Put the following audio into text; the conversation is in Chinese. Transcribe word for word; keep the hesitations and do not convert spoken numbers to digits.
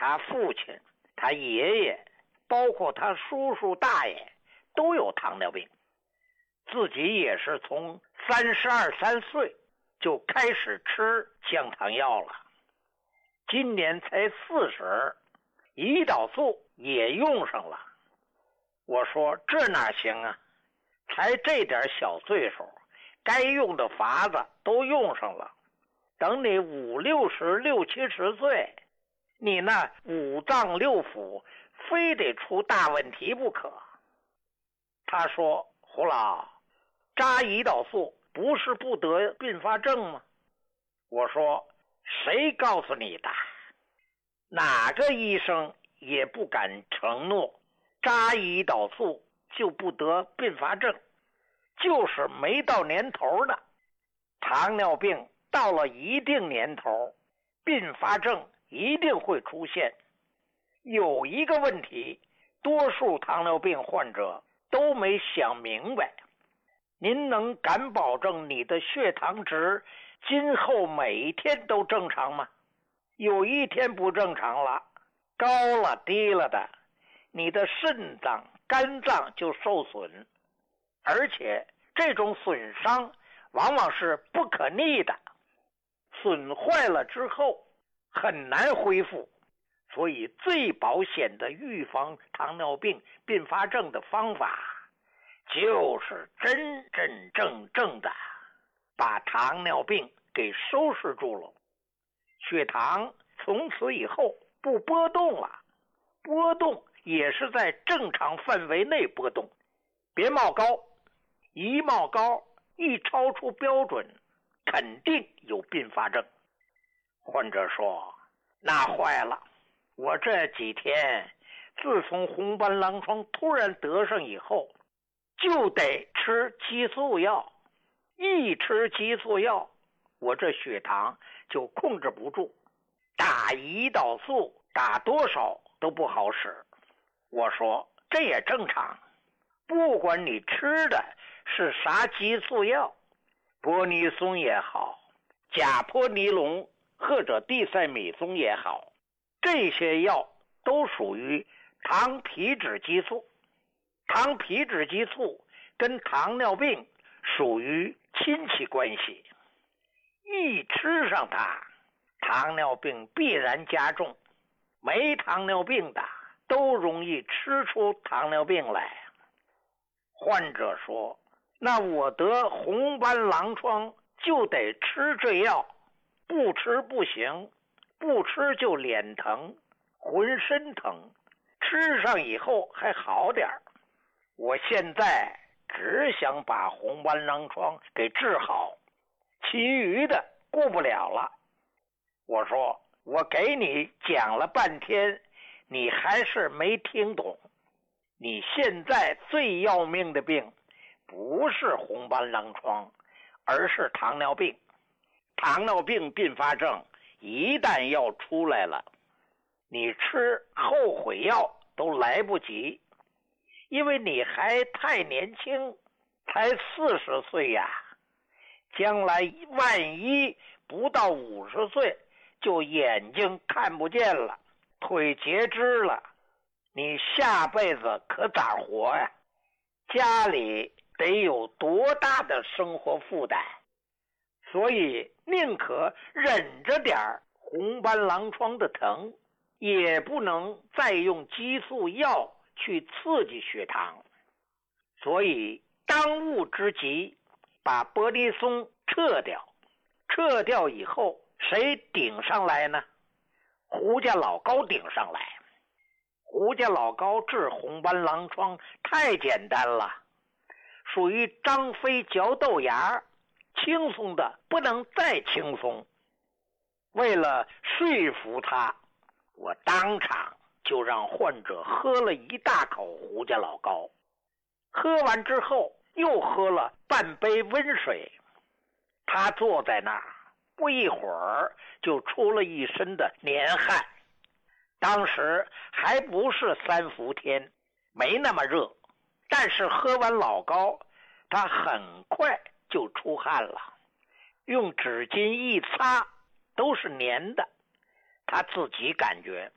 他父亲、他爷爷，包括他叔叔大爷都有糖尿病，自己也是从三十二三岁就开始吃降糖药了，今年才四十，胰岛素也用上了。我说这哪行啊，才这点小岁数，该用的法子都用上了，等你五六十六七十岁，你那五脏六腑非得出大问题不可。他说胡老，扎胰岛素不是不得并发症吗？我说谁告诉你的？哪个医生也不敢承诺扎胰岛素就不得并发症，就是没到年头的。糖尿病到了一定年头，并发症一定会出现。有一个问题，多数糖尿病患者都没想明白，您能敢保证你的血糖值今后每天都正常吗？有一天不正常了，高了低了的，你的肾脏、肝脏就受损，而且这种损伤往往是不可逆的，损坏了之后很难恢复。所以最保险的预防糖尿病并发症的方法，就是真真正正的把糖尿病给收拾住了。血糖从此以后不波动了，波动也是在正常范围内波动，别冒高，一冒高一超出标准，肯定有并发症。患者说那坏了，我这几天自从红斑狼疮突然得上以后，就得吃激素药，一吃激素药，我这血糖就控制不住，打胰岛素打多少都不好使。我说这也正常，不管你吃的是啥激素药，波尼松也好，甲泼尼龙或者地塞米松也好，这些药都属于糖皮质激素。糖皮质激素跟糖尿病属于亲戚关系，一吃上它，糖尿病必然加重，没糖尿病的都容易吃出糖尿病来。患者说那我得红斑狼疮就得吃这药，不吃不行，不吃就脸疼，浑身疼，吃上以后还好点。我现在只想把红斑狼疮给治好，其余的顾不了了。我说我给你讲了半天，你还是没听懂。你现在最要命的病不是红斑狼疮，而是糖尿病。糖尿病并发症一旦要出来了，你吃后悔药都来不及，因为你还太年轻，才四十岁呀，将来万一不到五十岁就眼睛看不见了，腿截肢了，你下辈子可咋活呀？家里得有多大的生活负担？所以宁可忍着点红斑狼疮的疼，也不能再用激素药去刺激血糖。所以当务之急把波尼松撤掉，撤掉以后谁顶上来呢？胡家老高顶上来。胡家老高治红斑狼疮太简单了，属于张飞嚼豆芽，轻松的不能再轻松。为了说服他，我当场就让患者喝了一大口胡家老高，喝完之后又喝了半杯温水。他坐在那儿，不一会儿就出了一身的年汗。当时还不是三伏天，没那么热，但是喝完老高，他很快就出汗了，用纸巾一擦都是黏的，他自己感觉